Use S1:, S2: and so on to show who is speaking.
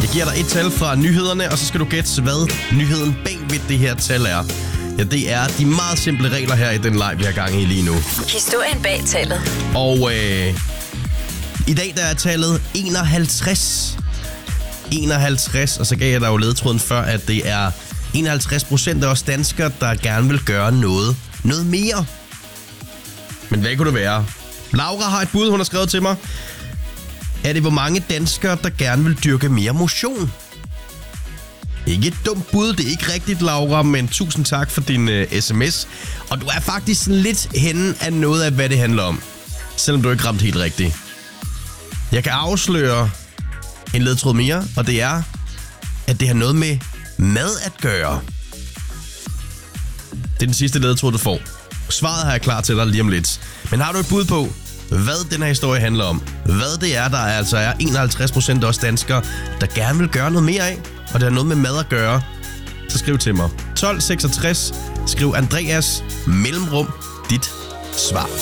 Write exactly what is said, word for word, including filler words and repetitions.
S1: Jeg giver dig et tal fra nyhederne, og så skal du gætte, hvad nyheden bag ved det her tal er. Ja, det er de meget simple regler her i den live, vi har gang i lige nu.
S2: Historien bag tallet.
S1: Og øh, i dag der er tallet enoghalvtreds. enoghalvtreds, og så gav jeg dig jo ledetråden før, at det er enoghalvtreds procent af os danskere, der gerne vil gøre noget, noget mere. Men hvad kunne det være? Laura har et bud, hun har skrevet til mig. Er det, hvor mange danskere, der gerne vil dyrke mere motion? Ikke et dumt bud, det er ikke rigtigt, Laura, men tusind tak for din uh, sms. Og du er faktisk sådan lidt henne af noget af, hvad det handler om. Selvom du ikke ramte helt rigtigt. Jeg kan afsløre en ledtråd mere, og det er, at det har noget med mad at gøre. Det er den sidste ledtråd, du får. Svaret har jeg klar til dig lige om lidt. Men har du et bud på, hvad den her historie handler om? Hvad det er, der altså er enoghalvtreds procent af os danskere, der gerne vil gøre noget mere af, og det har noget med mad at gøre, så skriv til mig. tolv seksogtres, skriv Andreas, mellemrum, dit svar.